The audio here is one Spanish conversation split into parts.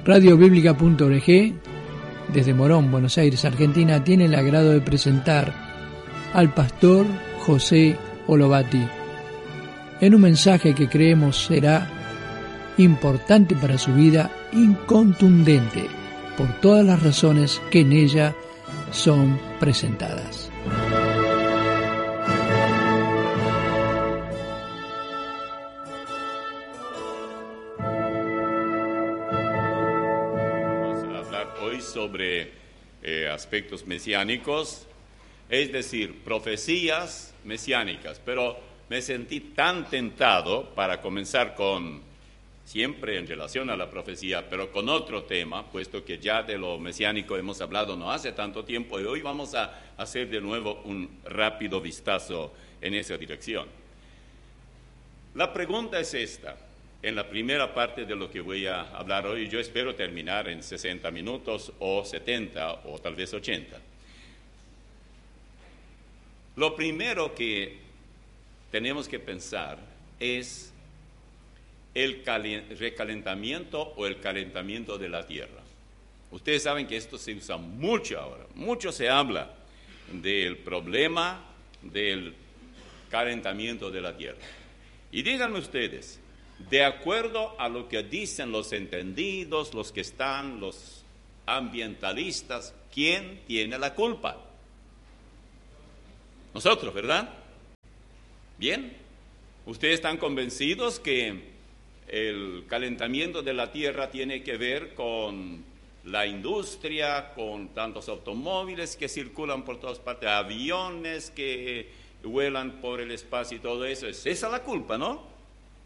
Radiobiblica.org, desde Morón, Buenos Aires, Argentina, tiene el agrado de presentar al pastor José Olovati en un mensaje que creemos será importante para su vida y contundente por todas las razones que en ella son presentadas. Sobre aspectos mesiánicos, es decir, profecías mesiánicas, pero me sentí tan tentado para comenzar con, siempre en relación a la profecía, pero con otro tema, puesto que ya de lo mesiánico hemos hablado no hace tanto tiempo, y hoy vamos a hacer de nuevo un rápido vistazo en esa dirección. La pregunta es esta. En la primera parte de lo que voy a hablar hoy, yo espero terminar en 60 minutos o 70 o tal vez 80. Lo primero que tenemos que pensar es el recalentamiento o el calentamiento de la tierra. Ustedes saben que esto se usa mucho ahora, mucho se habla del problema del calentamiento de la tierra. Y díganme ustedes, de acuerdo a lo que dicen los entendidos, los que están, los ambientalistas, ¿quién tiene la culpa? Nosotros, ¿verdad? Bien, ¿ustedes están convencidos que el calentamiento de la tierra tiene que ver con la industria, con tantos automóviles que circulan por todas partes, aviones que vuelan por el espacio y todo eso? ¿Es esa la culpa, no?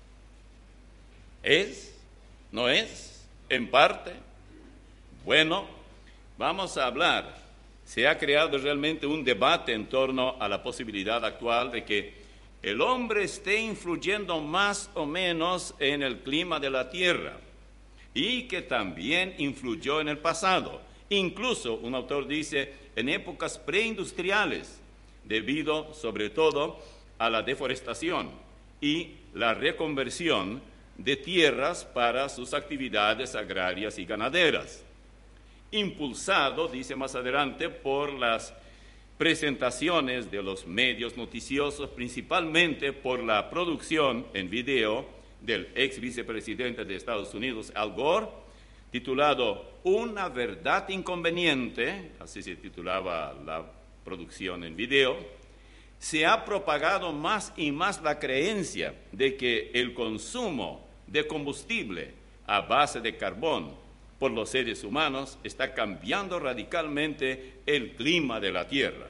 ¿Es? ¿No es? ¿En parte? Bueno, vamos a hablar. Se ha creado realmente un debate en torno a la posibilidad actual de que el hombre esté influyendo más o menos en el clima de la Tierra y que también influyó en el pasado. Incluso, un autor dice, en épocas preindustriales, debido sobre todo a la deforestación y la reconversión de tierras para sus actividades agrarias y ganaderas, impulsado, dice más adelante, por las presentaciones de los medios noticiosos, principalmente por la producción en video del ex vicepresidente de Estados Unidos, Al Gore, titulado Una verdad inconveniente, así se titulaba la producción en video. Se ha propagado más y más la creencia de que el consumo de combustible a base de carbón por los seres humanos está cambiando radicalmente el clima de la Tierra.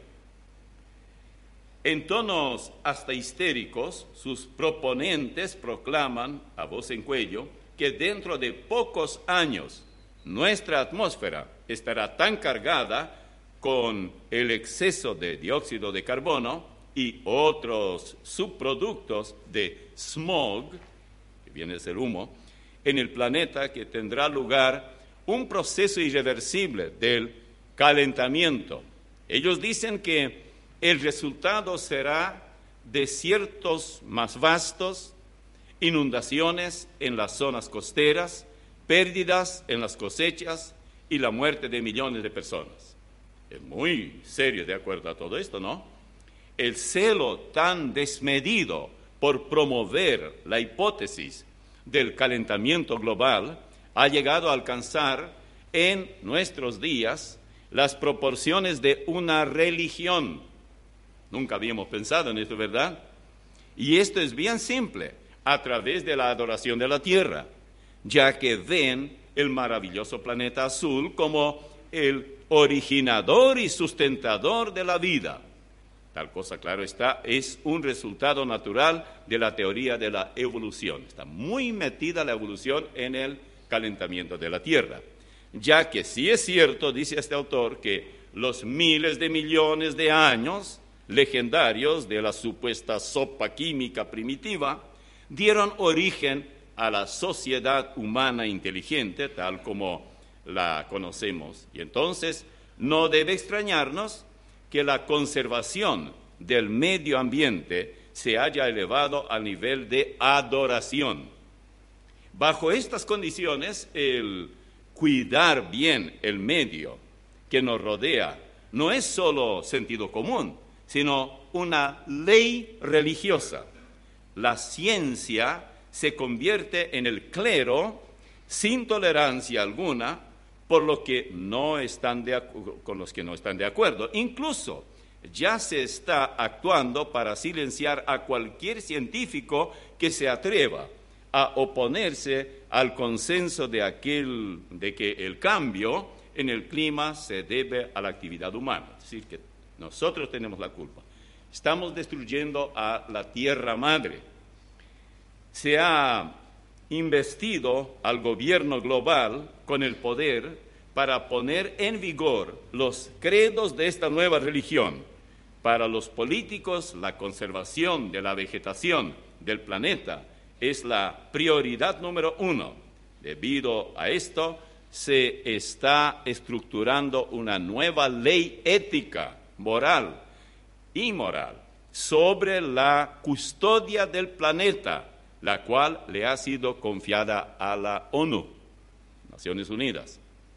En tonos hasta histéricos, sus proponentes proclaman a voz en cuello que dentro de pocos años nuestra atmósfera estará tan cargada con el exceso de dióxido de carbono y otros subproductos de smog, que viene a ser humo, en el planeta, que tendrá lugar un proceso irreversible del calentamiento. Ellos dicen que el resultado será desiertos más vastos, inundaciones en las zonas costeras, pérdidas en las cosechas y la muerte de millones de personas. Es muy serio de acuerdo a todo esto, ¿no? El celo tan desmedido por promover la hipótesis del calentamiento global ha llegado a alcanzar en nuestros días las proporciones de una religión. Nunca habíamos pensado en esto, ¿verdad? Y esto es bien simple, a través de la adoración de la tierra, ya que ven el maravilloso planeta azul como el originador y sustentador de la vida. Tal cosa, claro está, es un resultado natural de la teoría de la evolución. Está muy metida la evolución en el calentamiento de la Tierra, ya que sí es cierto, dice este autor, que los miles de millones de años legendarios de la supuesta sopa química primitiva dieron origen a la sociedad humana inteligente, tal como la conocemos. Y entonces no debe extrañarnos que la conservación del medio ambiente se haya elevado al nivel de adoración. Bajo estas condiciones, el cuidar bien el medio que nos rodea no es solo sentido común, sino una ley religiosa. La ciencia se convierte en el clero sin tolerancia alguna por lo que con los que no están de acuerdo. Incluso ya se está actuando para silenciar a cualquier científico que se atreva a oponerse al consenso de que el cambio en el clima se debe a la actividad humana. Es decir, que nosotros tenemos la culpa. Estamos destruyendo a la tierra madre. Se ha investido al gobierno global con el poder para poner en vigor los credos de esta nueva religión. Para los políticos, la conservación de la vegetación del planeta es la prioridad número 1. Debido a esto, se está estructurando una nueva ley ética, moral y moral sobre la custodia del planeta, la cual le ha sido confiada a la ONU, Naciones Unidas.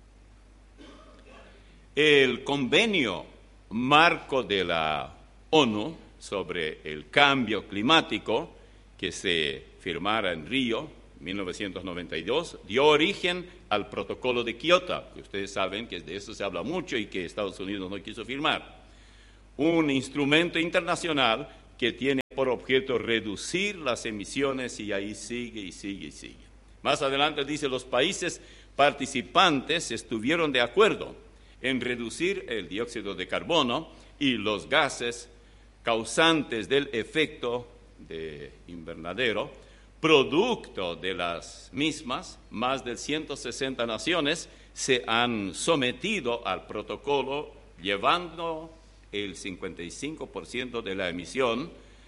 El convenio marco de la ONU sobre el cambio climático, que se firmara en Río, 1992, dio origen al protocolo de Kioto, que ustedes saben que de eso se habla mucho y que Estados Unidos no quiso firmar. Un instrumento internacional que tiene por objeto reducir las emisiones y ahí sigue y sigue y sigue. Más adelante dice, los países participantes estuvieron de acuerdo en reducir el dióxido de carbono y los gases causantes del efecto de invernadero. Producto de las mismas, más de 160 naciones se han sometido al protocolo, llevando el 55% de la emisión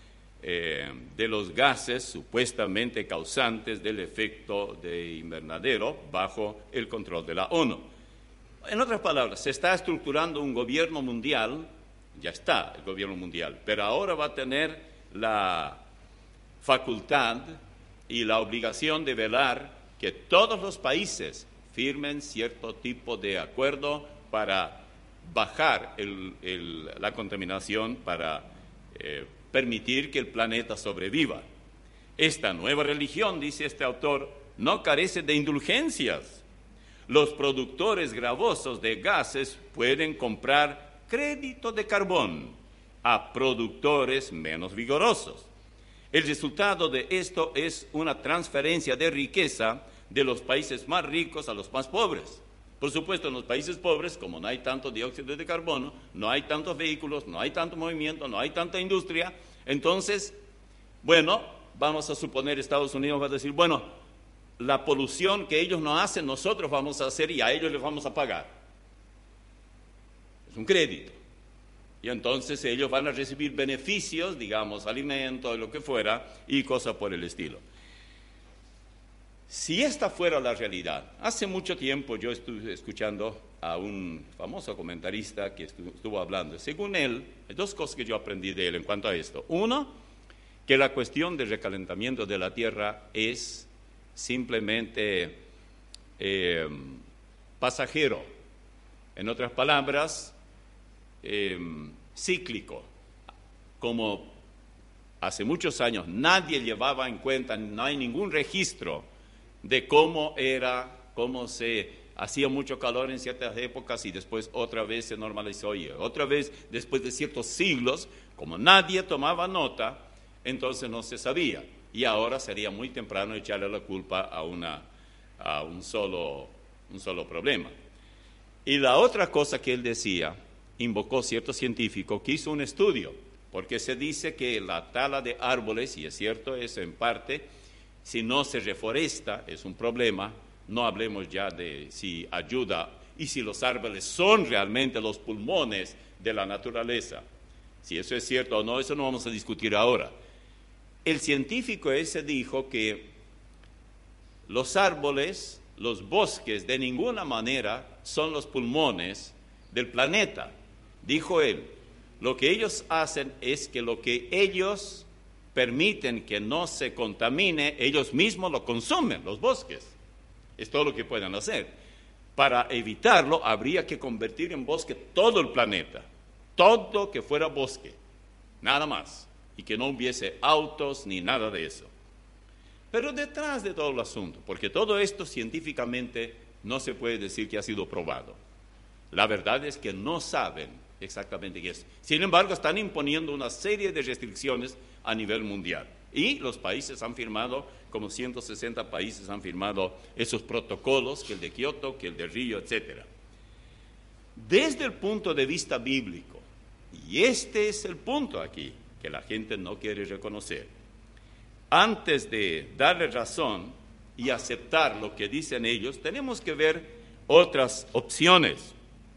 de los gases supuestamente causantes del efecto de invernadero bajo el control de la ONU. En otras palabras, se está estructurando un gobierno mundial, ya está el gobierno mundial, pero ahora va a tener la facultad y la obligación de velar que todos los países firmen cierto tipo de acuerdo para bajar la contaminación, para permitir que el planeta sobreviva. Esta nueva religión, dice este autor, no carece de indulgencias. Los productores gravosos de gases pueden comprar crédito de carbón a productores menos vigorosos. El resultado de esto es una transferencia de riqueza de los países más ricos a los más pobres. Por supuesto, en los países pobres, como no hay tanto dióxido de carbono, no hay tantos vehículos, no hay tanto movimiento, no hay tanta industria, entonces, bueno, vamos a suponer Estados Unidos va a decir, bueno, la polución que ellos no hacen, nosotros vamos a hacer y a ellos les vamos a pagar. Es un crédito. Y entonces ellos van a recibir beneficios, digamos, alimentos, lo que fuera, y cosas por el estilo. Si esta fuera la realidad, hace mucho tiempo yo estuve escuchando a un famoso comentarista que estuvo hablando. Según él, hay dos cosas que yo aprendí de él en cuanto a esto. Uno, que la cuestión del recalentamiento de la Tierra es simplemente pasajero. En otras palabras, cíclico. Como hace muchos años nadie llevaba en cuenta, no hay ningún registro de cómo se hacía mucho calor en ciertas épocas y después otra vez se normalizó y otra vez después de ciertos siglos, como nadie tomaba nota, entonces no se sabía. Y ahora sería muy temprano echarle la culpa a un solo problema. Y la otra cosa que él decía, invocó cierto científico que hizo un estudio, porque se dice que la tala de árboles, y es cierto eso en parte, si no se reforesta es un problema, no hablemos ya de si ayuda y si los árboles son realmente los pulmones de la naturaleza. Si eso es cierto o no, eso no vamos a discutir ahora. El científico ese dijo que los árboles, los bosques, de ninguna manera son los pulmones del planeta. Dijo él, lo que ellos hacen es que lo que ellos permiten que no se contamine, ellos mismos lo consumen, los bosques. Es todo lo que pueden hacer. Para evitarlo, habría que convertir en bosque todo el planeta, todo que fuera bosque, nada más, y que no hubiese autos ni nada de eso. Pero detrás de todo el asunto, porque todo esto científicamente no se puede decir que ha sido probado. La verdad es que no saben exactamente qué es. Sin embargo, están imponiendo una serie de restricciones a nivel mundial. Y los países han firmado, como 160 países han firmado esos protocolos, que el de Kioto, que el de Río, etc. Desde el punto de vista bíblico, y este es el punto aquí, que la gente no quiere reconocer, antes de darle razón y aceptar lo que dicen ellos, tenemos que ver otras opciones.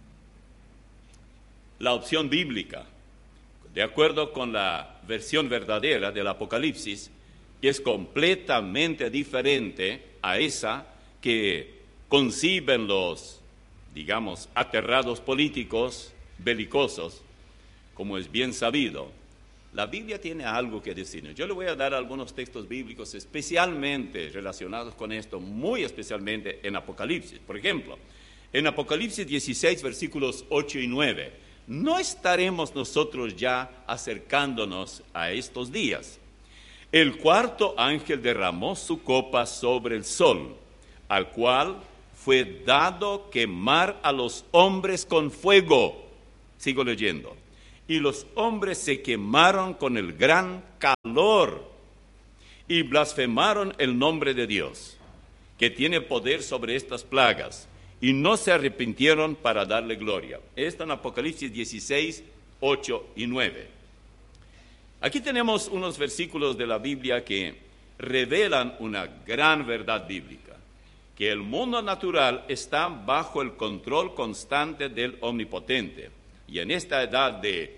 La opción bíblica, de acuerdo con la versión verdadera del Apocalipsis, que es completamente diferente a esa que conciben los, digamos, aterrados políticos belicosos, como es bien sabido. La Biblia tiene algo que decirnos. Yo le voy a dar algunos textos bíblicos especialmente relacionados con esto, muy especialmente en Apocalipsis. Por ejemplo, en Apocalipsis 16, versículos 8 y 9, no estaremos nosotros ya acercándonos a estos días. El cuarto ángel derramó su copa sobre el sol, al cual fue dado quemar a los hombres con fuego. Sigo leyendo. Y los hombres se quemaron con el gran calor y blasfemaron el nombre de Dios, que tiene poder sobre estas plagas, y no se arrepintieron para darle gloria. Esto en Apocalipsis 16, 8 y 9. Aquí tenemos unos versículos de la Biblia que revelan una gran verdad bíblica, que el mundo natural está bajo el control constante del Omnipotente. Y en esta edad de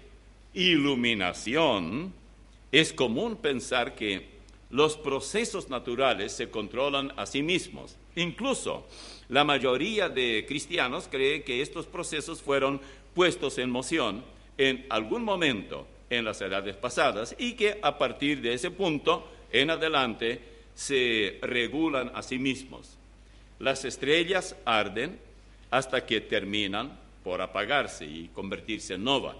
iluminación es común pensar que los procesos naturales se controlan a sí mismos. Incluso la mayoría de cristianos cree que estos procesos fueron puestos en moción en algún momento en las edades pasadas y que a partir de ese punto en adelante se regulan a sí mismos. Las estrellas arden hasta que terminan por apagarse y convertirse en nova.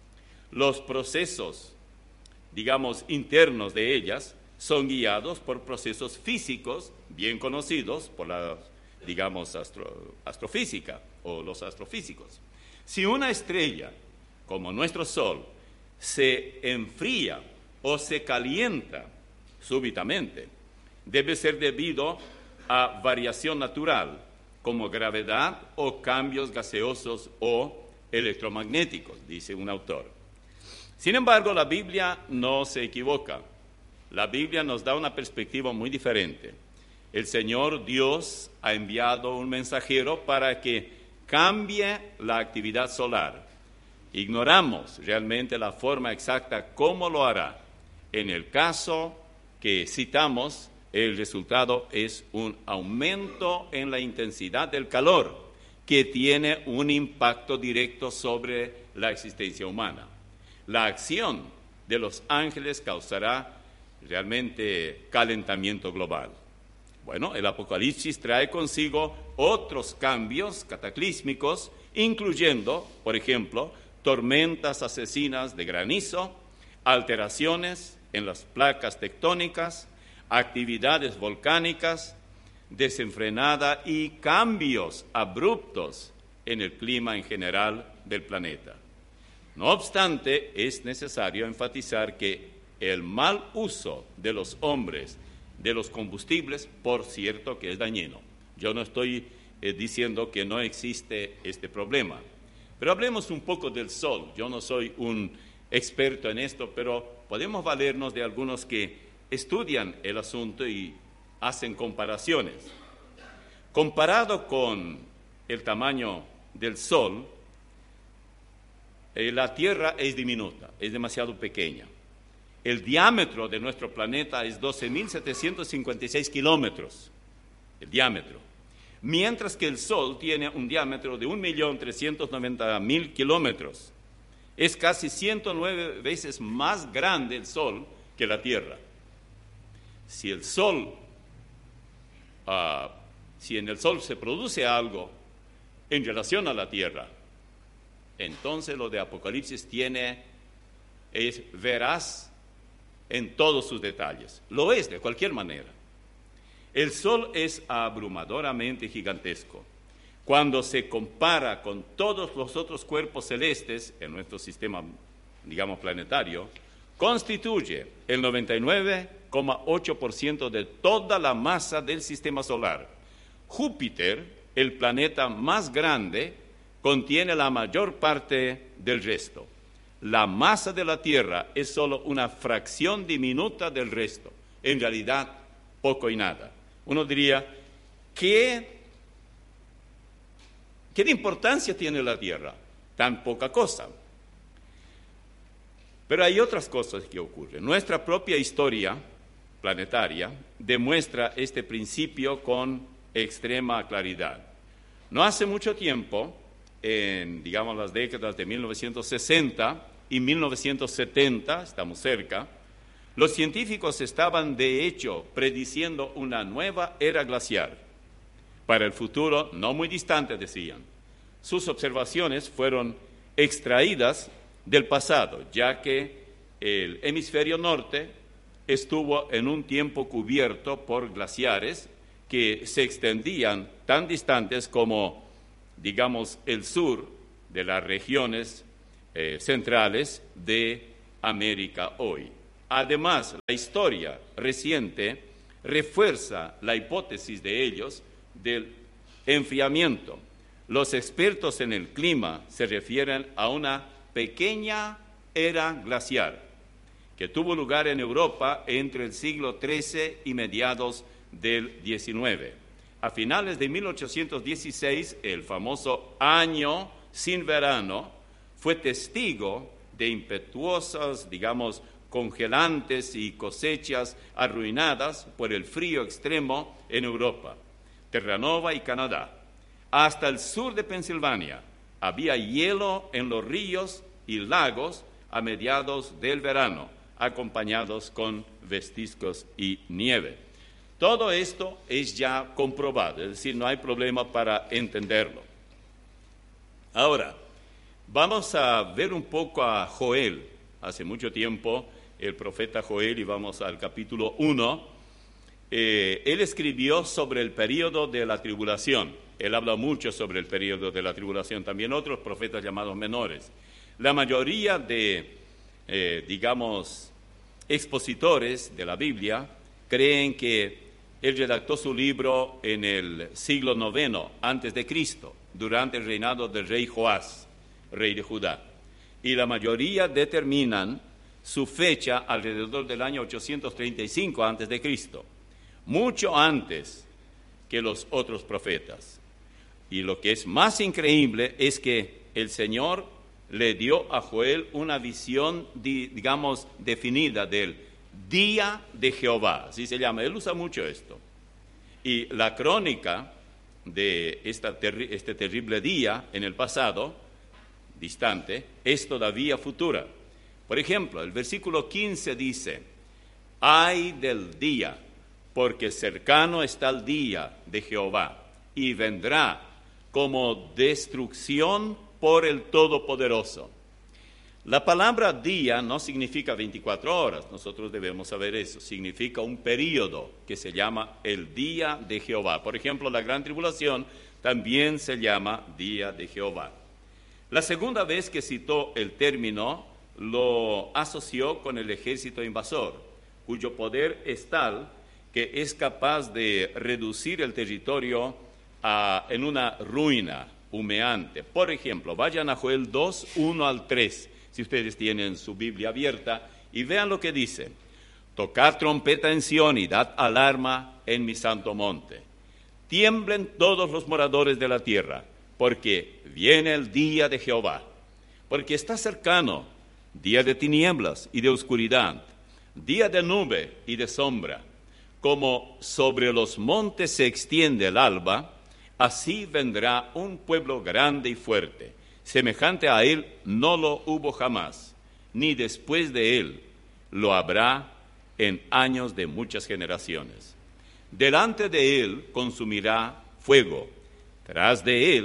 Los procesos, digamos, internos de ellas son guiados por procesos físicos bien conocidos por la, digamos, astrofísica o los astrofísicos. Si una estrella, como nuestro Sol, se enfría o se calienta súbitamente, debe ser debido a variación natural, como gravedad o cambios gaseosos o electromagnéticos, dice un autor. Sin embargo, la Biblia no se equivoca. La Biblia nos da una perspectiva muy diferente. El Señor Dios ha enviado un mensajero para que cambie la actividad solar. Ignoramos realmente la forma exacta cómo lo hará. En el caso que citamos, el resultado es un aumento en la intensidad del calor que tiene un impacto directo sobre la existencia humana. La acción de los ángeles causará realmente calentamiento global. Bueno, el Apocalipsis trae consigo otros cambios cataclísmicos, incluyendo, por ejemplo, tormentas asesinas de granizo, alteraciones en las placas tectónicas, actividades volcánicas desenfrenada y cambios abruptos en el clima en general del planeta. No obstante, es necesario enfatizar que el mal uso de los hombres de los combustibles, por cierto, que es dañino. Yo no estoy diciendo que no existe este problema, pero hablemos un poco del sol. Yo no soy un experto en esto, pero podemos valernos de algunos que estudian el asunto y hacen comparaciones. Comparado con el tamaño del Sol, la Tierra es diminuta, es demasiado pequeña. El diámetro de nuestro planeta es 12.756 kilómetros, el diámetro, mientras que el Sol tiene un diámetro de 1.390.000 kilómetros. Es casi 109 veces más grande el Sol que la Tierra. Si en el Sol se produce algo, en relación a la tierra, entonces lo de Apocalipsis es veraz en todos sus detalles. Lo es de cualquier manera. El Sol es abrumadoramente gigantesco. Cuando se compara con todos los otros cuerpos celestes en nuestro sistema, digamos, planetario, constituye el 99,8% de toda la masa del sistema solar. Júpiter, el planeta más grande, contiene la mayor parte del resto. La masa de la Tierra es solo una fracción diminuta del resto. En realidad, poco y nada. Uno diría, ¿qué de importancia tiene la Tierra? Tan poca cosa. Pero hay otras cosas que ocurren. Nuestra propia historia planetaria demuestra este principio con extrema claridad. No hace mucho tiempo, en, digamos, las décadas de 1960 y 1970, estamos cerca, los científicos estaban, de hecho, prediciendo una nueva era glaciar. Para el futuro no muy distante, decían. Sus observaciones fueron extraídas del pasado, ya que el hemisferio norte estuvo en un tiempo cubierto por glaciares que se extendían tan distantes como, digamos, el sur de las regiones centrales de América hoy. Además, la historia reciente refuerza la hipótesis de ellos del enfriamiento. Los expertos en el clima se refieren a una pequeña era glaciar que tuvo lugar en Europa entre el siglo XIII y mediados del XIX. A finales de 1816, el famoso año sin verano fue testigo de impetuosas, digamos, congelantes y cosechas arruinadas por el frío extremo en Europa, Terranova y Canadá. Hasta el sur de Pensilvania había hielo en los ríos y lagos a mediados del verano, acompañados con vestiscos y nieve. Todo esto es ya comprobado, es decir, no hay problema para entenderlo. Ahora, vamos a ver un poco a Joel. Hace mucho tiempo, el profeta Joel, y vamos al capítulo 1, él escribió sobre el período de la tribulación. Él habla mucho sobre el período de la tribulación, también otros profetas llamados menores. La mayoría de, digamos, expositores de la Biblia creen que él redactó su libro en el siglo IX antes de Cristo, durante el reinado del rey Joás, rey de Judá. Y la mayoría determinan su fecha alrededor del año 835 antes de Cristo, mucho antes que los otros profetas. Y lo que es más increíble es que el Señor le dio a Joel una visión, digamos, definida del día de Jehová, así se llama. Él usa mucho esto. Y la crónica de este terrible día en el pasado, distante, es todavía futura. Por ejemplo, el versículo 15 dice, ay del día, porque cercano está el día de Jehová, y vendrá como destrucción por el Todopoderoso. La palabra día no significa 24 horas, nosotros debemos saber eso, significa un período que se llama el día de Jehová. Por ejemplo, la gran tribulación también se llama día de Jehová. La segunda vez que citó el término lo asoció con el ejército invasor, cuyo poder es tal que es capaz de reducir el territorio en una ruina humeante. Por ejemplo, vayan a Joel 2, 1 al 3, si ustedes tienen su Biblia abierta, y vean lo que dice. Tocad trompeta en Sión y dad alarma en mi santo monte. Tiemblen todos los moradores de la tierra, porque viene el día de Jehová. Porque está cercano, día de tinieblas y de oscuridad, día de nube y de sombra. Como sobre los montes se extiende el alba, así vendrá un pueblo grande y fuerte. Semejante a él no lo hubo jamás, ni después de él lo habrá en años de muchas generaciones. Delante de él consumirá fuego, tras de él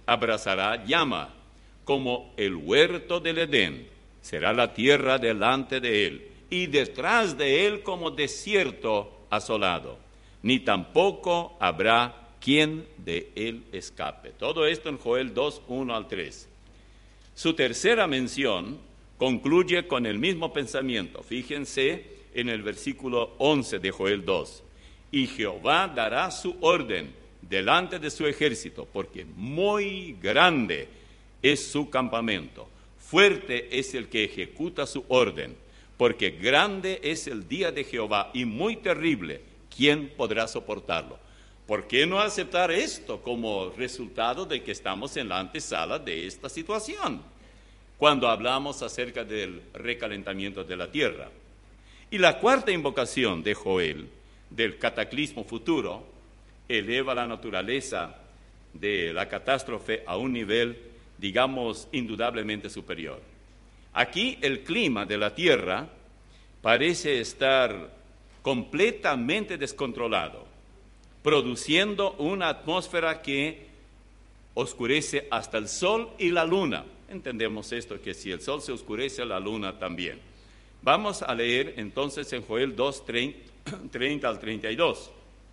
abrazará llama, como el huerto del Edén, será la tierra delante de él, y detrás de él como desierto asolado, ni tampoco habrá quien de él escape. Todo esto en Joel 2, 1 al 3. Su tercera mención concluye con el mismo pensamiento. Fíjense en el versículo 11 de Joel 2. Y Jehová dará su orden delante de su ejército, porque muy grande es su campamento. Fuerte es el que ejecuta su orden, porque grande es el día de Jehová y muy terrible. ¿Quién podrá soportarlo? ¿Por qué no aceptar esto como resultado de que estamos en la antesala de esta situación? Cuando hablamos acerca del recalentamiento de la tierra. Y la cuarta invocación de Joel, del cataclismo futuro, eleva la naturaleza de la catástrofe a un nivel, digamos, indudablemente superior. Aquí el clima de la tierra parece estar completamente descontrolado, produciendo una atmósfera que oscurece hasta el sol y la luna. Entendemos esto, que si el sol se oscurece, la luna también. Vamos a leer entonces en Joel 2, 30 al 32.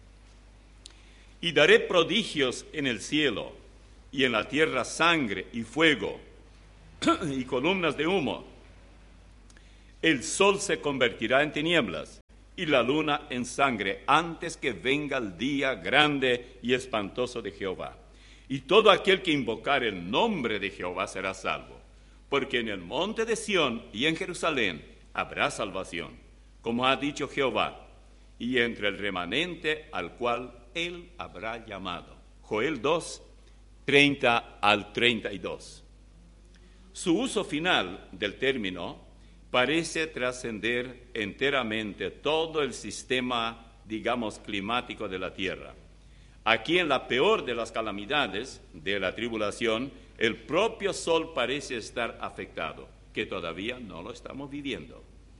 Y daré prodigios en el cielo y en la tierra sangre y fuego y columnas de humo. El sol se convertirá en tinieblas y la luna en sangre antes que venga el día grande y espantoso de Jehová. Y todo aquel que invocar el nombre de Jehová será salvo, porque en el monte de Sión y en Jerusalén habrá salvación, como ha dicho Jehová, y entre el remanente al cual él habrá llamado. Joel 2, 30 al 32. Su uso final del término parece trascender enteramente todo el sistema, digamos, climático de la tierra. Aquí, en la peor de las calamidades de la tribulación, el propio sol parece estar afectado, que todavía no lo estamos viviendo.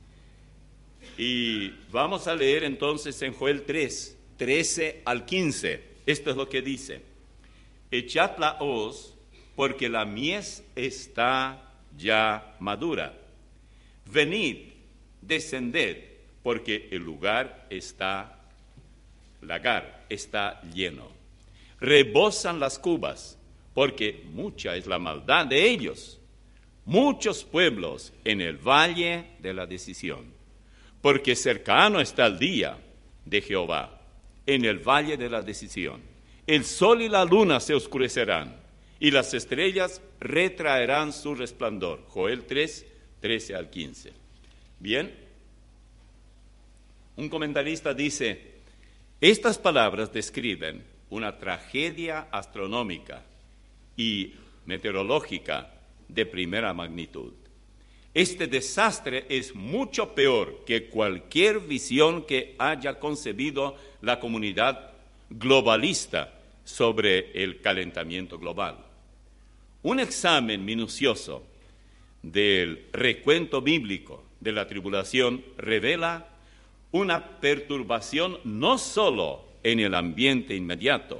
Y vamos a leer entonces en Joel 3, 13 al 15. Esto es lo que dice: echad la hoz, porque la mies está ya madura. Venid, descended, porque el lagar está lleno. Rebosan las cubas, porque mucha es la maldad de ellos. Muchos pueblos en el valle de la decisión, porque cercano está el día de Jehová en el valle de la decisión. El sol y la luna se oscurecerán, y las estrellas retraerán su resplandor. Joel 3, 13 al 15. Bien, un comentarista dice: estas palabras describen una tragedia astronómica y meteorológica de primera magnitud. Este desastre es mucho peor que cualquier visión que haya concebido la comunidad globalista sobre el calentamiento global. Un examen minucioso del recuento bíblico de la tribulación revela una perturbación no solo en el ambiente inmediato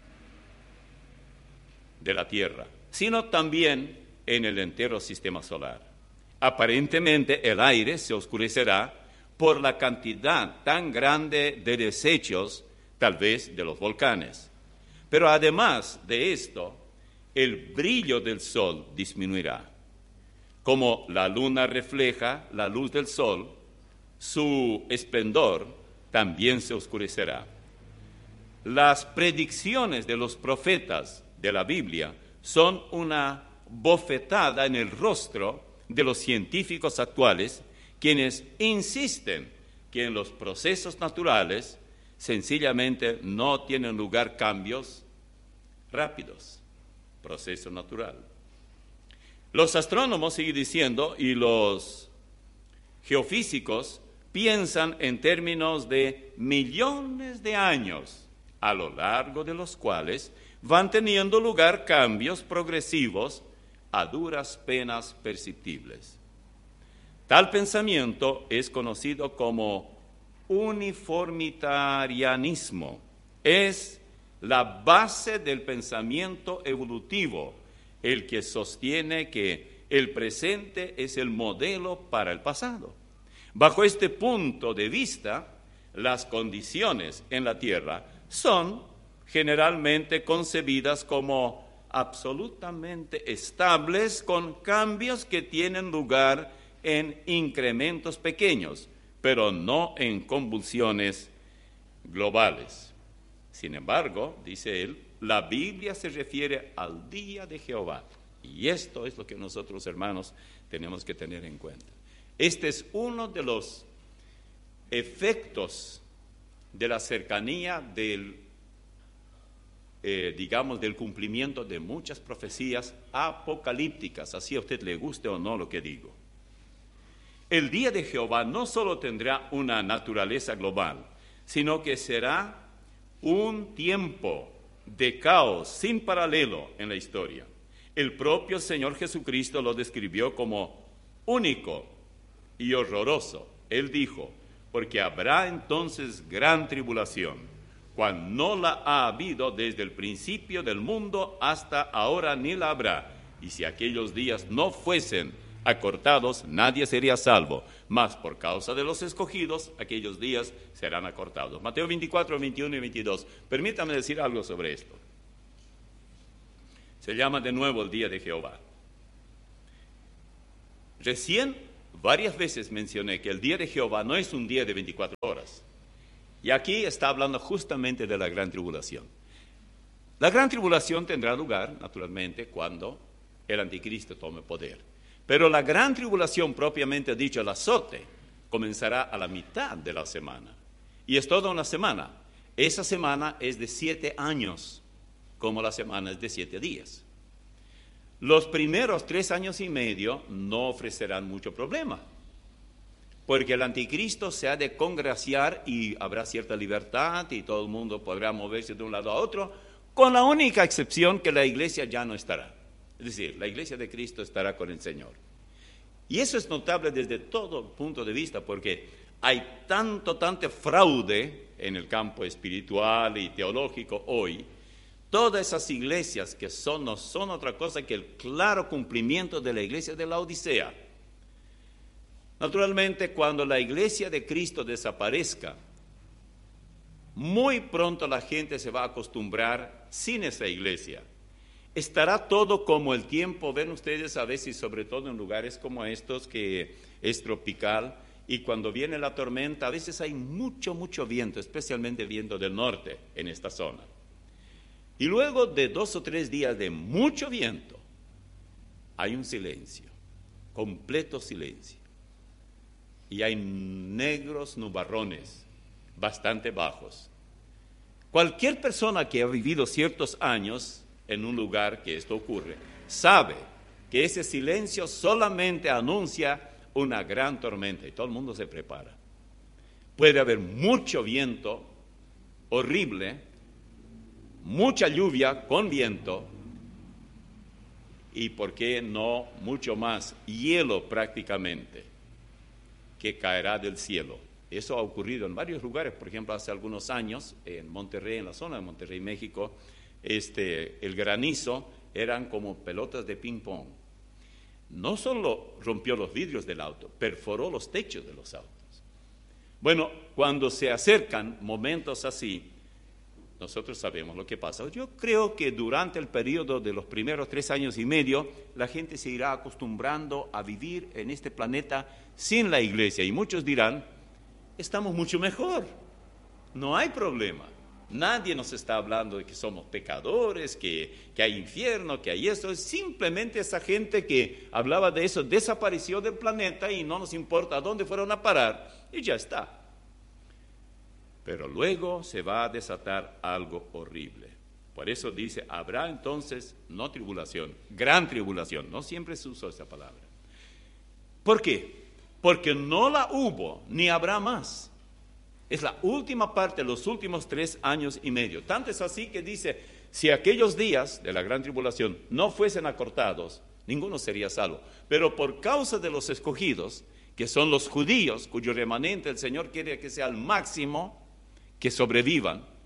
de la Tierra, sino también en el entero sistema solar. Aparentemente el aire se oscurecerá por la cantidad tan grande de desechos, tal vez de los volcanes. Pero además de esto, el brillo del sol disminuirá. Como la luna refleja la luz del sol, su esplendor también se oscurecerá. Las predicciones de los profetas de la Biblia son una bofetada en el rostro de los científicos actuales, quienes insisten que en los procesos naturales sencillamente no tienen lugar cambios rápidos. Proceso natural. Los astrónomos, sigue diciendo, y los geofísicos piensan en términos de millones de años, a lo largo de los cuales van teniendo lugar cambios progresivos a duras penas perceptibles. Tal pensamiento es conocido como uniformitarianismo. Es la base del pensamiento evolutivo, el que sostiene que el presente es el modelo para el pasado. Bajo este punto de vista, las condiciones en la Tierra son generalmente concebidas como absolutamente estables, con cambios que tienen lugar en incrementos pequeños, pero no en convulsiones globales. Sin embargo, dice él, la Biblia se refiere al día de Jehová. Y esto es lo que nosotros, hermanos, tenemos que tener en cuenta. Este es uno de los efectos de la cercanía del cumplimiento de muchas profecías apocalípticas, así a usted le guste o no lo que digo. El día de Jehová no solo tendrá una naturaleza global, sino que será un tiempo de caos sin paralelo en la historia. El propio Señor Jesucristo lo describió como único y horroroso. Él dijo, porque habrá entonces gran tribulación, cual no la ha habido desde el principio del mundo hasta ahora ni la habrá. Y si aquellos días no fuesen acortados, nadie sería salvo. Mas por causa de los escogidos, aquellos días serán acortados. Mateo 24, 21 y 22. Permítame decir algo sobre esto. Se llama de nuevo el día de Jehová. Recién varias veces mencioné que el día de Jehová no es un día de 24 horas. Y aquí está hablando justamente de la gran tribulación. La gran tribulación tendrá lugar, naturalmente, cuando el anticristo tome poder. Pero la gran tribulación, propiamente dicho, el azote, comenzará a la mitad de la semana. Y es toda una semana. Esa semana es de 7 años, como la semana es de 7 días. Los primeros 3 años y medio no ofrecerán mucho problema, porque el anticristo se ha de congraciar y habrá cierta libertad y todo el mundo podrá moverse de un lado a otro, con la única excepción que la iglesia ya no estará. Es decir, la iglesia de Cristo estará con el Señor. Y eso es notable desde todo punto de vista, porque hay tanto fraude en el campo espiritual y teológico hoy. Todas esas iglesias que no son otra cosa que el claro cumplimiento de la iglesia de la Odisea. Naturalmente, cuando la iglesia de Cristo desaparezca, muy pronto la gente se va a acostumbrar sin esa iglesia. Estará todo como el tiempo, ven ustedes a veces, sobre todo en lugares como estos, que es tropical, y cuando viene la tormenta, a veces hay mucho viento, especialmente viento del norte en esta zona. Y luego de 2 o 3 días de mucho viento, hay un silencio, completo silencio. Y hay negros nubarrones, bastante bajos. Cualquier persona que ha vivido ciertos años en un lugar que esto ocurre, sabe que ese silencio solamente anuncia una gran tormenta y todo el mundo se prepara. Puede haber mucho viento horrible, mucha lluvia con viento y, ¿por qué no, mucho más? Hielo prácticamente que caerá del cielo. Eso ha ocurrido en varios lugares. Por ejemplo, hace algunos años en Monterrey, en la zona de Monterrey, México, el granizo eran como pelotas de ping pong. No solo rompió los vidrios del auto, perforó los techos de los autos. Bueno, cuando se acercan momentos así, nosotros sabemos lo que pasa. Yo creo que durante el periodo de los primeros 3 años y medio, la gente se irá acostumbrando a vivir en este planeta sin la iglesia. Y muchos dirán, estamos mucho mejor, no hay problema. Nadie nos está hablando de que somos pecadores, que hay infierno, que hay esto. Es simplemente esa gente que hablaba de eso desapareció del planeta y no nos importa a dónde fueron a parar y ya está. Pero luego se va a desatar algo horrible. Por eso dice, habrá entonces, no tribulación, gran tribulación. No siempre se usó esa palabra. ¿Por qué? Porque no la hubo, ni habrá más. Es la última parte, los últimos 3 años y medio. Tanto es así que dice, si aquellos días de la gran tribulación no fuesen acortados, ninguno sería salvo. Pero por causa de los escogidos, que son los judíos, cuyo remanente el Señor quiere que sea el máximo, que sobrevivan,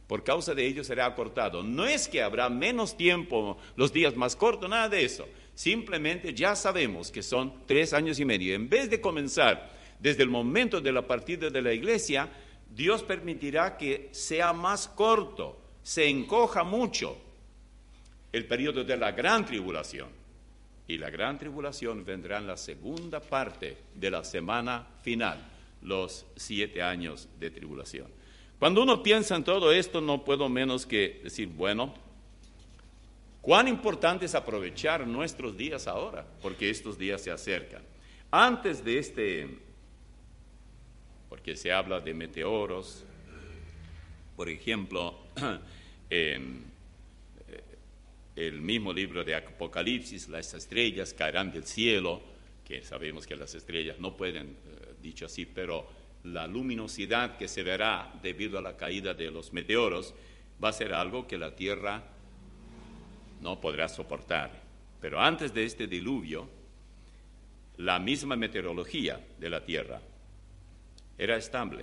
por causa de ello será acortado. No es que habrá menos tiempo, los días más cortos, nada de eso. Simplemente ya sabemos que son 3 años y medio. En vez de comenzar desde el momento de la partida de la iglesia, Dios permitirá que sea más corto, se encoja mucho el periodo de la gran tribulación. Y la gran tribulación vendrá en la segunda parte de la semana final, los 7 años de tribulación. Cuando uno piensa en todo esto, no puedo menos que decir, bueno, cuán importante es aprovechar nuestros días ahora, porque estos días se acercan. Antes de porque se habla de meteoros, por ejemplo, en el mismo libro de Apocalipsis, las estrellas caerán del cielo, que sabemos que las estrellas no pueden, dicho así, pero la luminosidad que se verá debido a la caída de los meteoros va a ser algo que la Tierra no podrá soportar. Pero antes de este diluvio, la misma meteorología de la Tierra era estable.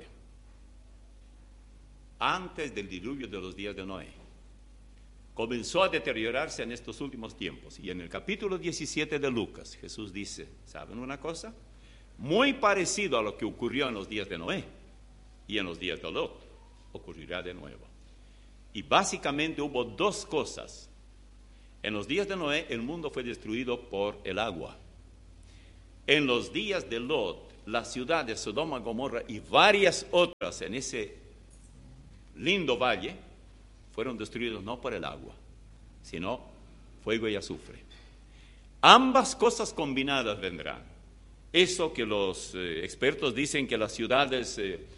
Antes del diluvio de los días de Noé. Comenzó a deteriorarse en estos últimos tiempos. Y en el capítulo 17 de Lucas, Jesús dice, ¿saben una cosa? Muy parecido a lo que ocurrió en los días de Noé y en los días de Lot, ocurrirá de nuevo. Y básicamente hubo 2 cosas. En los días de Noé el mundo fue destruido por el agua. En los días de Lot, la ciudad de Sodoma, Gomorra y varias otras en ese lindo valle fueron destruidos no por el agua, sino fuego y azufre. Ambas cosas combinadas vendrán. Eso que los expertos dicen que las ciudades,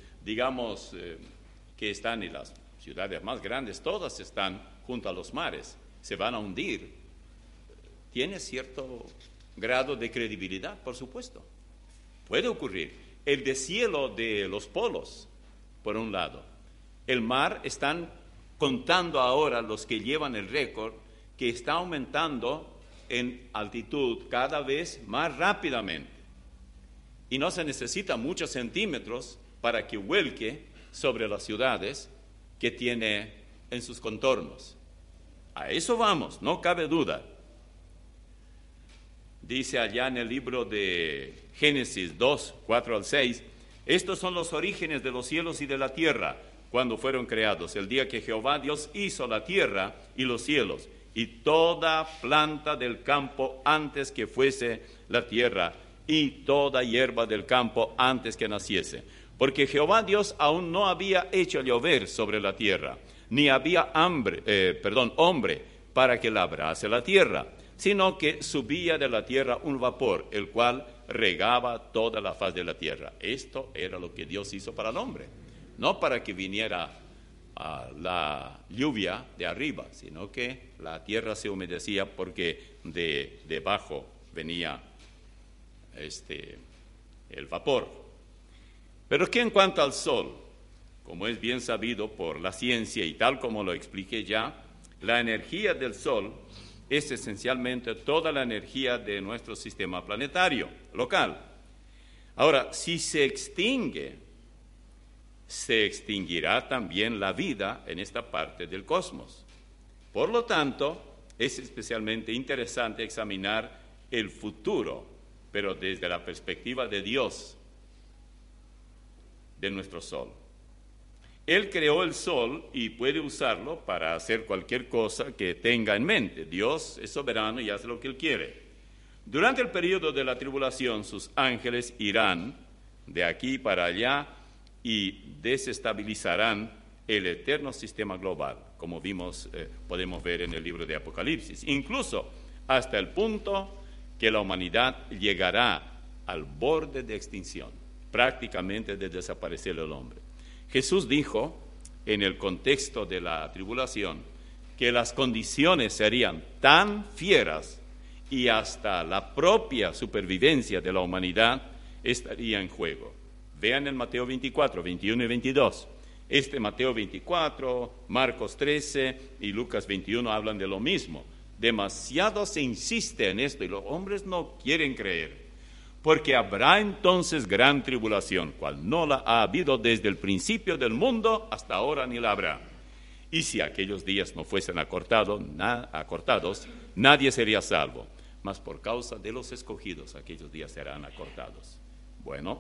que están, y las ciudades más grandes, todas están junto a los mares, se van a hundir, tiene cierto grado de credibilidad, por supuesto. Puede ocurrir. El deshielo de los polos, por un lado. El mar, están contando ahora los que llevan el récord, que está aumentando en altitud cada vez más rápidamente. Y no se necesita muchos centímetros para que vuelque sobre las ciudades que tiene en sus contornos. A eso vamos, no cabe duda. Dice allá en el libro de Génesis 2, 4 al 6, estos son los orígenes de los cielos y de la tierra cuando fueron creados, el día que Jehová Dios hizo la tierra y los cielos, y toda planta del campo antes que fuese la tierra, y toda hierba del campo antes que naciese. Porque Jehová Dios aún no había hecho llover sobre la tierra, ni había hombre para que labrase la tierra, sino que subía de la tierra un vapor, el cual regaba toda la faz de la tierra. Esto era lo que Dios hizo para el hombre, no para que viniera la lluvia de arriba, sino que la tierra se humedecía porque de debajo venía el vapor. Pero que en cuanto al sol, como es bien sabido por la ciencia y tal como lo expliqué ya, la energía del sol es esencialmente toda la energía de nuestro sistema planetario local. Ahora, si se extingue, se extinguirá también la vida en esta parte del cosmos. Por lo tanto, es especialmente interesante examinar el futuro, pero desde la perspectiva de Dios, de nuestro sol. Él creó el sol y puede usarlo para hacer cualquier cosa que tenga en mente. Dios es soberano y hace lo que Él quiere. Durante el periodo de la tribulación, sus ángeles irán de aquí para allá y desestabilizarán el eterno sistema global, como podemos ver en el libro de Apocalipsis, incluso hasta el punto que la humanidad llegará al borde de extinción, prácticamente de desaparecer el hombre. Jesús dijo, en el contexto de la tribulación, que las condiciones serían tan fieras y hasta la propia supervivencia de la humanidad estaría en juego. Vean en Mateo 24, 21 y 22. Mateo 24, Marcos 13 y Lucas 21 hablan de lo mismo. Demasiado se insiste en esto y los hombres no quieren creer. Porque habrá entonces gran tribulación, cual no la ha habido desde el principio del mundo hasta ahora ni la habrá. Y si aquellos días no fuesen acortados, nadie sería salvo. Mas por causa de los escogidos, aquellos días serán acortados. Bueno,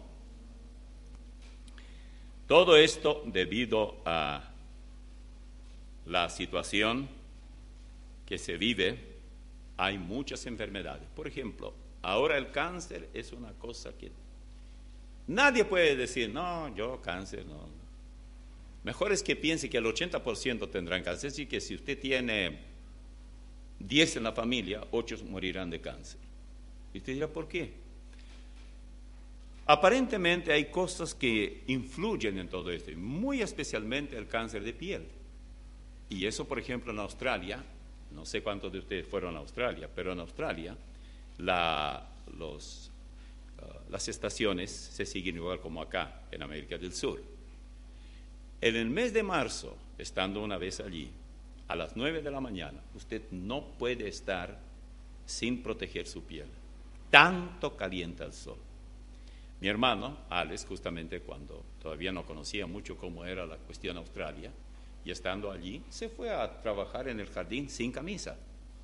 todo esto debido a la situación que se vive, hay muchas enfermedades. Por ejemplo, ahora el cáncer es una cosa que nadie puede decir, no, yo cáncer, no. Mejor es que piense que el 80% tendrán cáncer, así que si usted tiene 10 en la familia, 8 morirán de cáncer. Y usted dirá, ¿por qué? Aparentemente hay cosas que influyen en todo esto, y muy especialmente el cáncer de piel. Y eso, por ejemplo, en Australia, no sé cuántos de ustedes fueron a Australia, pero en Australia las estaciones se siguen igual como acá, en América del Sur. En el mes de marzo, estando una vez allí, a las 9 de la mañana, usted no puede estar sin proteger su piel. Tanto calienta el sol. Mi hermano, Alex, justamente cuando todavía no conocía mucho cómo era la cuestión Australia, y estando allí, se fue a trabajar en el jardín sin camisa.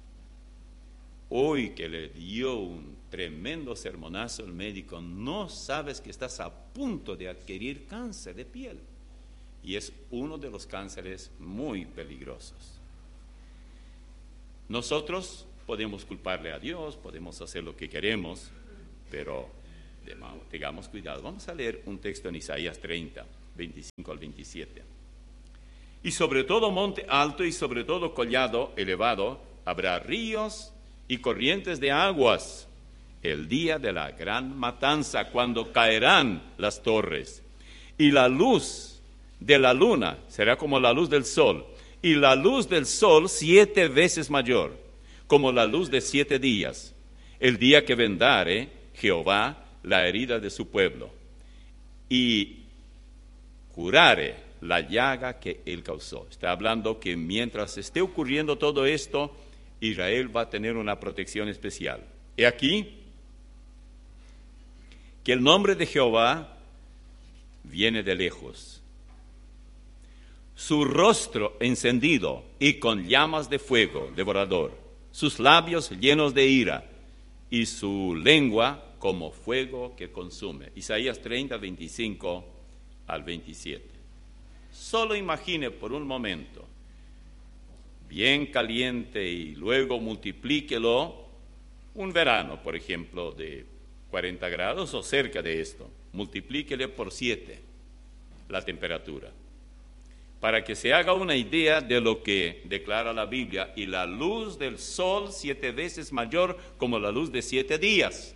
Hoy que le dio un tremendo sermonazo el médico, no sabes que estás a punto de adquirir cáncer de piel. Y es uno de los cánceres muy peligrosos. Nosotros podemos culparle a Dios, podemos hacer lo que queremos, pero tengamos cuidado. Vamos a leer un texto en Isaías 30, 25 al 27. Y sobre todo monte alto y sobre todo collado elevado habrá ríos y corrientes de aguas el día de la gran matanza, cuando caerán las torres. Y la luz de la luna será como la luz del sol, y la luz del sol 7 veces mayor, como la luz de 7 días, el día que vendare Jehová la herida de su pueblo, y curare la llaga que él causó. Está hablando que mientras esté ocurriendo todo esto, Israel va a tener una protección especial. He aquí que el nombre de Jehová viene de lejos, su rostro encendido y con llamas de fuego devorador, sus labios llenos de ira y su lengua como fuego que consume. Isaías 30, 25 al 27. Solo imagine por un momento, bien caliente, y luego multiplíquelo, un verano, por ejemplo, de 40 grados o cerca de esto, multiplíquele por 7 la temperatura, para que se haga una idea de lo que declara la Biblia. Y la luz del sol 7 veces mayor como la luz de 7 días.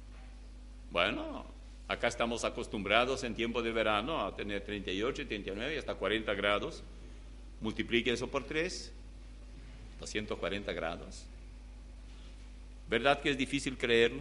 Bueno, acá estamos acostumbrados en tiempo de verano a tener 38, 39 y hasta 40 grados. Multiplique eso por 3, 240 grados. ¿Verdad que es difícil creerlo?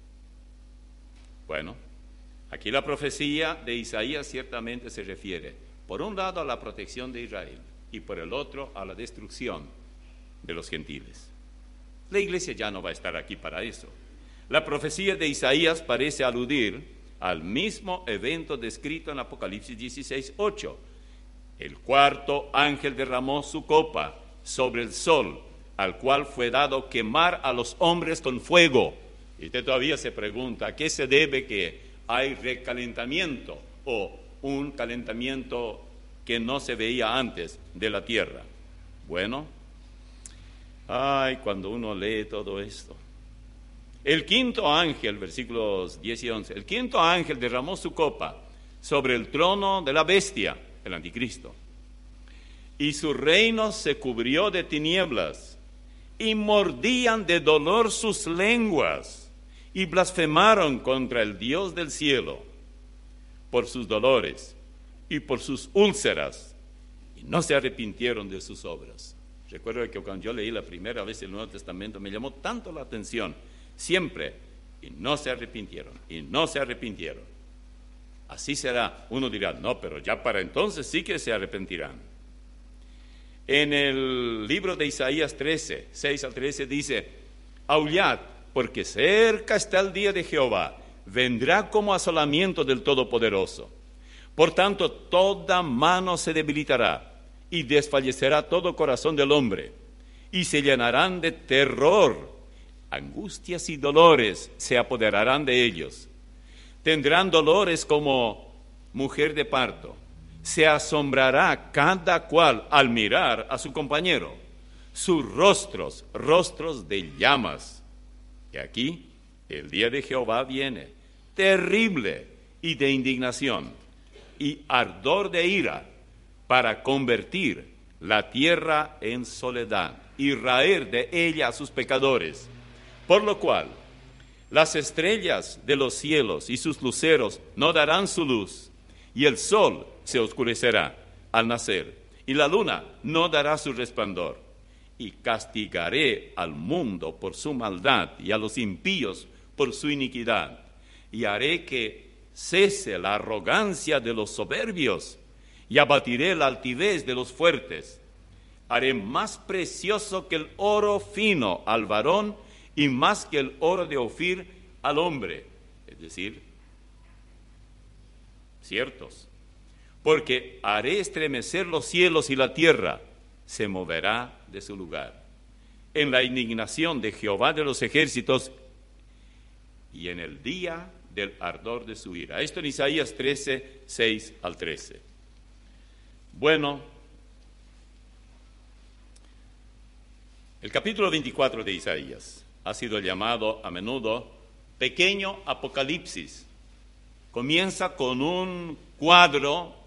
Bueno, aquí la profecía de Isaías ciertamente se refiere, por un lado, a la protección de Israel y por el otro, a la destrucción de los gentiles. La iglesia ya no va a estar aquí para eso. La profecía de Isaías parece aludir al mismo evento descrito en Apocalipsis 16, 8. El cuarto ángel derramó su copa sobre el sol, al cual fue dado quemar a los hombres con fuego. Y usted todavía se pregunta, ¿a qué se debe que hay recalentamiento o un calentamiento que no se veía antes de la tierra? Bueno, cuando uno lee todo esto. El quinto ángel, versículos 10 y 11, el quinto ángel derramó su copa sobre el trono de la bestia, el anticristo, y su reino se cubrió de tinieblas, y mordían de dolor sus lenguas, y blasfemaron contra el Dios del cielo por sus dolores y por sus úlceras, y no se arrepintieron de sus obras. Recuerdo que cuando yo leí la primera vez el Nuevo Testamento me llamó tanto la atención, siempre, y no se arrepintieron, y no se arrepintieron. Así será. Uno dirá, no, pero ya para entonces sí que se arrepentirán. En el libro de Isaías 13, 6 al 13 dice, aullad, porque cerca está el día de Jehová, vendrá como asolamiento del Todopoderoso. Por tanto, toda mano se debilitará, y desfallecerá todo corazón del hombre, y se llenarán de terror, angustias y dolores se apoderarán de ellos. Tendrán dolores como mujer de parto, se asombrará cada cual al mirar a su compañero, sus rostros, rostros de llamas. Y aquí el día de Jehová viene, terrible y de indignación, y ardor de ira, para convertir la tierra en soledad y raer de ella a sus pecadores. Por lo cual, las estrellas de los cielos y sus luceros no darán su luz, y el sol se oscurecerá al nacer, y la luna no dará su resplandor. Y castigaré al mundo por su maldad y a los impíos por su iniquidad, y haré que cese la arrogancia de los soberbios, y abatiré la altivez de los fuertes. Haré más precioso que el oro fino al varón, y más que el oro de Ofir al hombre, es decir, ciertos. Porque haré estremecer los cielos y la tierra se moverá de su lugar, en la indignación de Jehová de los ejércitos y en el día del ardor de su ira. Esto en Isaías 13, 6 al 13. Bueno, el capítulo 24 de Isaías ha sido llamado a menudo pequeño Apocalipsis. Comienza con un cuadro